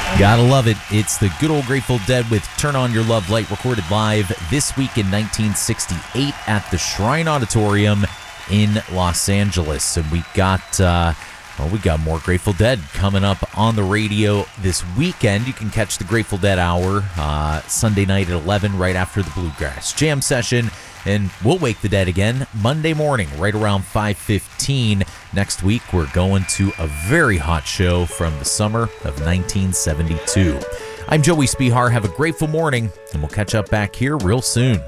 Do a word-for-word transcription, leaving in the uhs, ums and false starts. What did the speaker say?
Gotta love it. It's the good old Grateful Dead with Turn On Your Love Light, recorded live this week in nineteen sixty-eight at the Shrine Auditorium in Los Angeles. And we got, uh, well, we got more Grateful Dead coming up on the radio this weekend. You can catch the Grateful Dead Hour uh, Sunday night at eleven, right after the Bluegrass Jam session. And we'll wake the dead again Monday morning, right around five fifteen. Next week, we're going to a very hot show from the summer of nineteen seventy-two. I'm Joey Spihar. Have a grateful morning, and we'll catch up back here real soon.